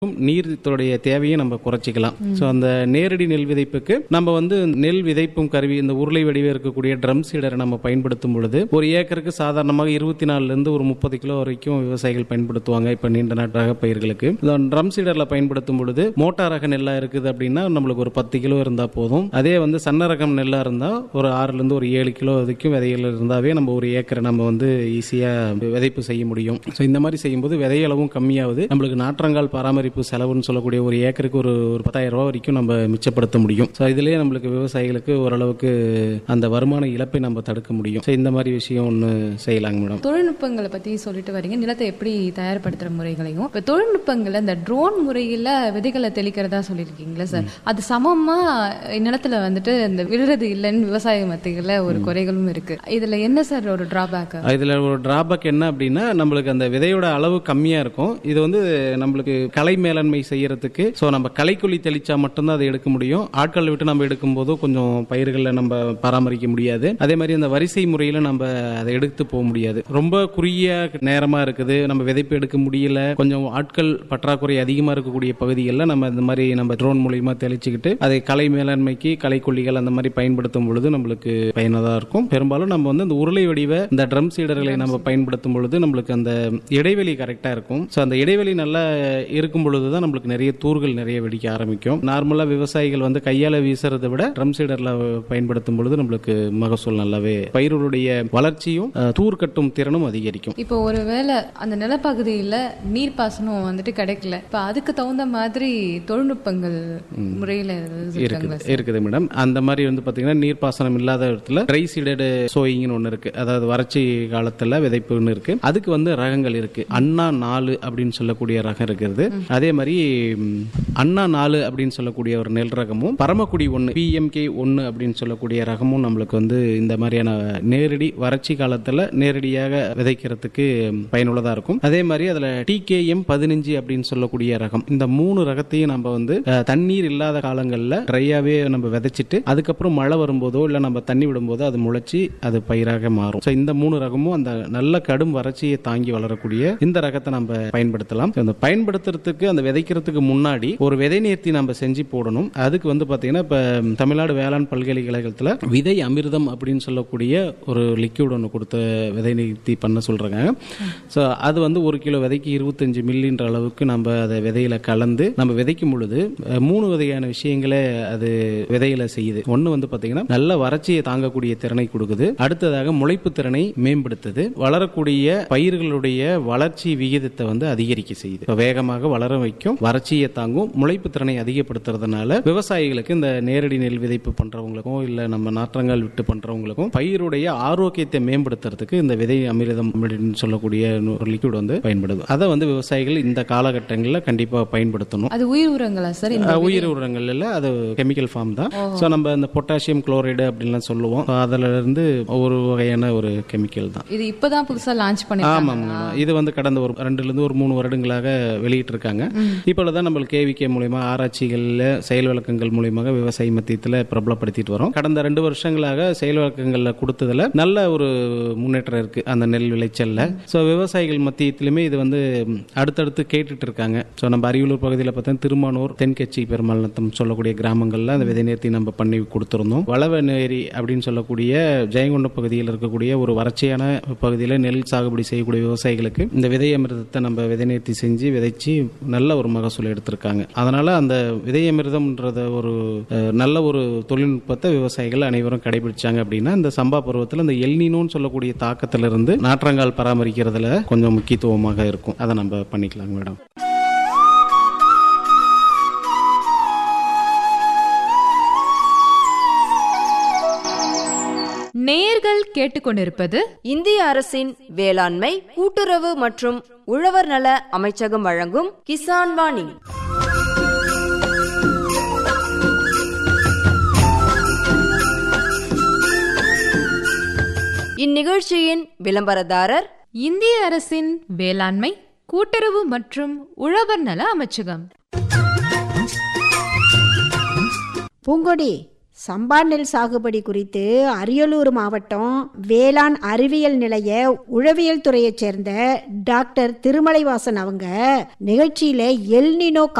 நீருடைய தேவையை நம்ம குறைச்சிக்கலாம். ஸோ அந்த நேரடி நெல் விதைப்புக்கு நம்ம நெல் விதைப்பும் கருவி இந்த உருளை வடிவே இருக்கக்கூடிய ட்ரம் சீடரை நம்ம பயன்படுத்தும் பொழுது ஒரு ஏக்கருக்கு சாதாரணமாக 24 ஒரு 30 கிலோ வரைக்கும் விவசாயிகள் பயன்படுத்துவாங்க. இப்போ நீண்ட நாட்டு ரக பயிர்களுக்கு ட்ரம் சீடர்ல பயன்படுத்தும் பொழுது மோட்டார் ரக நெல்லா இருக்குது அப்படின்னா நம்மளுக்கு ஒரு 10 கிலோ இருந்தா போதும். அதே சன்ன ரகம் நெல்லா இருந்தா ஒரு 6 ஒரு 7 கிலோ வரைக்கும் விதைகள் இருந்தாவே நம்ம ஒரு ஏக்கரை நம்ம ஈஸியா விதைப்பு செய்ய முடியும். ஸோ இந்த மாதிரி செய்யும்போது விதையளவும் கம்மியாகுது. நம்மளுக்கு நாற்றங்கால் பராமரிப்பு செலவுன்னு சொல்லக்கூடிய ஒரு ஏக்கருக்கு ஒரு 10,000 ரூபாய் வரைக்கும் நம்ம மிச்சப்படுத்த முடியும். ஸோ இதுலேயே நம்மளுக்கு விவசாயிகளுக்கு ஓரளவுக்கு அந்த வருமான இழப்பை நம்ம தடுக்க முடியும். ஸோ இந்த மாதிரி விஷயம் ஒன்று செய்யலாங்க மேடம். தொழில்நுட்பங்களை பற்றி சொல்லிட்டு வரீங்க, நிலத்தை எப்படி தயார்படுத்துகிற முறைகளையும். இப்போ தொழில்நுட்பங்களை இந்த ட்ரோன் முறையில் விதைகளை தெளிக்கிறதா சொல்லியிருக்கீங்களா சார்? அது சமமாக நிலத்தில் இந்த விழுறது இல்லைன்னு விவசாய மத்தியில் ஒரு குறைகளும் இருக்கு. இதில் என்ன சார் ஒரு டிராபேக்? இதில் ஒரு டிராபேக் என்ன அப்படின்னா நம்மளுக்கு அந்த விதையோட அளவு கம்மியாக இருக்கும். இது நம்மளுக்கு களை மேலாண்மை செய்யறதுக்கு நம்ம களைக்கொல்லி தெளிச்சா மட்டும்தான் அதை எடுக்க முடியும். ஆட்கள் விட்டு நம்ம எடுக்கும் போது கொஞ்சம் பயிர்களை நம்ம பராமரிக்க முடியாது. அதே மாதிரி அந்த வரிசை முறையில் நம்ம அதை எடுத்து போக முடியாது. ரொம்ப குறுகிய நேரமா இருக்குது, நம்ம விதைப்பு எடுக்க முடியல, கொஞ்சம் ஆட்கள் பற்றாக்குறை அதிகமாக இருக்கக்கூடிய பகுதிகளில் நம்ம இந்த மாதிரி நம்ம ட்ரோன் மூலியமா தெளிச்சுக்கிட்டு அதை களை மேலாண்மைக்கு களைக்கொல்லிகள் அந்த மாதிரி பயன்படுத்தும் பொழுது நம்மளுக்கு பயனுள்ளதாக இருக்கும். பெரும்பாலும் நம்ம இந்த உருளை வடிவ இந்த ட்ரம் சீடர்களை நம்ம பயன்படுத்தும் பொழுது நம்மளுக்கு அந்த இடைவெளி கரெக்டாக இருக்கும். ஸோ அந்த இடைவெளி நல்லா இருக்கும் பொழுதுதான் நம்மளுக்கு நிறைய தூர்கள் நிறைய வெடிக்க ஆரம்பிக்கும். நார்மலா விவசாயிகள் கையால வீசுறதை விட ட்ரம் சீடர்ல பயன்படுத்தும் பொழுது நம்மளுக்கு மகசூல் நல்லாவே பயிர்களுடைய வளர்ச்சியும் தூர் கட்டும் திறனும் அதிகரிக்கும். இப்போ ஒருவேளை அந்த நிலப்பகுதியில் நீர்ப்பாசனம் கிடைக்கல, இப்போ அதுக்கு தகுந்த மாதிரி தொழில்நுட்பங்கள் முறையில் இருக்குது மேடம். அந்த மாதிரி பாத்தீங்கன்னா நீர்ப்பாசனம் இல்லாத இடத்துல ட்ரை சீடட் சோயிங்னு ஒன்று இருக்கு. அதாவது வறட்சி காலத்துல விதைப்புன்னு இருக்கு. அதுக்கு ரகங்கள் இருக்கு. அண்ணா 4 அப்படின்னு சொல்லக்கூடிய ரகம் இருக்கிறது. அதே மாதிரி அண்ணா 4 அப்படின்னு சொல்லக்கூடிய ஒரு நெல் ரகமும், பரமக்குடி 1 PMK 1 அப்படின்னு சொல்லக்கூடிய ரகமும் நம்மளுக்கு இந்த மாதிரியான நேரடி வறட்சி காலத்துல நேரடியாக விதைக்கிறதுக்கு பயனுள்ளதா இருக்கும். அதே மாதிரி அதுல TKM 15 அப்படின்னு சொல்லக்கூடிய ரகம், இந்த 3 ரகத்தையும் நம்ம தண்ணீர் இல்லாத காலங்கள்ல ட்ரையாவே நம்ம விதைச்சிட்டு அதுக்கப்புறம் மழை வரும்போதோ இல்ல நம்ம தண்ணி விடும்போதோ அது முளைச்சி அது பயிராக மாறும். இந்த 3 ரகமும் அந்த நல்ல கடும் வறட்சியை தாங்கி வளரக்கூடிய இந்த ரகத்தை நம்ம பயன்படுத்தலாம். பயன்படுத்துறதுக்கு அந்த விதைக்கிறதுக்கு முன்னாடி ஒரு விதை நேர்த்தி நம்ம செஞ்சு போடணும். அதுக்கு பாத்தீங்கன்னா இப்ப தமிழ்நாடு வேளாண் பல்கலைக்கழகத்துல விதை அமிர்தம் அப்படின்னு சொல்லக்கூடிய ஒரு லிக்யூட் ஒன்று கொடுத்த விதை நேர்த்தி பண்ண சொல்றாங்க. ஸோ அது 1 கிலோ விதைக்கு 25 மில்லின்ற அளவுக்கு நம்ம அதை விதையில கலந்து நம்ம விதைக்கும் பொழுது 3 வகையான விஷயங்களே அது விதையில செய்யுது. ஒன்று பாத்தீங்கன்னா நல்ல வறட்சியை தாங்கக்கூடிய திறனை கொடுக்குது. அடுத்ததாக முளைப்பு திறனை மேம்படுத்துது. வளரக்கூடிய பயிர்களுடைய வளர்ச்சி விகிதத்தை அதிகரிக்க செய்யுது. வேகமாக வளர வைக்கும், வறட்சியை தாங்கும், முளைப்பு திறனை அதிகப்படுத்துறதுனால விவசாயிகளுக்கு இந்த நேரடி நெல் விதைப்பு பண்றவங்களுக்கும் இல்ல நம்ம நாற்றங்கால் விட்டு பண்றவங்களுக்கும் பயிருடைய ஆரோக்கியத்தை மேம்படுத்துறதுக்கு இந்த விதை அமிர்தம் அப்படின்னு சொல்லக்கூடிய ஒரு லிக்விட் பயன்படுது. அதை விவசாயிகள் இந்த காலகட்டங்களில் கண்டிப்பா பயன்படுத்தணும். அது உயிர் உரங்களா சார்? உயிர் உரங்கள் இல்ல, அது கெமிக்கல் ஃபார்ம் தான். ஸோ நம்ம இந்த பொட்டாசியம் குளோரைடு அப்படின்லாம் சொல்லுவோம். அதுல இருந்து ஒரு வகையான ஒரு கெமிக்கல் தான். இது இப்பதான் புதுசா லான்ச் பண்ணி. ஆமாங்க, இது கடந்த ஒரு 2 வருடங்களாக வெளியிட்டு இருக்காங்க. இப்பொழுதுதான் நம்ம KVK மூலமா ஆராய்ச்சிகள்ல செயல் விளக்கங்கள் மூலமாக விவசாய மத்தியத்தில் பிரபலப்படுத்திட்டு வரோம். கடந்த 2 வருஷங்களாக செயல் விளக்கங்கள்ல கொடுத்ததுல நல்ல ஒரு முன்னேற்றம் இருக்கு அந்த நெல் விளைச்சல்ல. ஸோ விவசாயிகள் மத்தியத்திலுமே இது அடுத்தடுத்து கேட்டுட்டு இருக்காங்க. ஸோ நம்ம அரியலூர் பகுதியில் பார்த்தா திருமானூர், தென்கட்சி பெருமாள் நத்தம் சொல்லக்கூடிய கிராமங்கள்ல அந்த விதை நேர்த்தி நம்ம பண்ணி கொடுத்திருந்தோம். வளவநேரி அப்படின்னு சொல்லக்கூடிய ஜெயங்கொண்ட பகுதியில் இருக்கக்கூடிய ஒரு வறட்சியான பகுதியில் நெல் சாகுபடி செய்யக்கூடிய விவசாயிகளுக்கு இந்த விதை அமிர்தத்தை நம்ம விதை நேர்த்தி செஞ்சு விதைச்சு நல்ல ஒரு மகசூல் எடுத்திருக்காங்க. அதனால அந்த விதை அமிர்தம்ன்றத ஒரு நல்ல ஒரு தொழில்நுட்பத்தை விவசாயிகள் அனைவரும் கடைபிடிச்சாங்க அப்படின்னா இந்த சம்பா பருவத்தில் இந்த எல்னினோன்னு சொல்லக்கூடிய தாக்கத்திலிருந்து நாற்றங்கால் பராமரிக்கிறதுல கொஞ்சம் முக்கியத்துவமாக இருக்கும். அதை நம்ம பண்ணிக்கலாங்க மேடம். நேயர்கள் கேட்டுக்கொண்டிருப்பது இந்திய அரசின் வேளாண்மை கூட்டுறவு மற்றும் உழவர் நல அமைச்சகம் வழங்கும் கிசான் வாணி. இந்நிகழ்ச்சியின் விளம்பரதாரர் இந்திய அரசின் வேளாண்மை கூட்டுறவு மற்றும் உழவர் நல அமைச்சகம். பூங்கொடி, சம்பா நெல் சாகுபடி குறித்து அரியலூர் மாவட்டம் வேளாண் அறிவியல் நிலைய உழவியல் துறையைச் சேர்ந்த டாக்டர் திருமலைவாசன் அவங்க நிகழ்ச்சியில எல்னினோ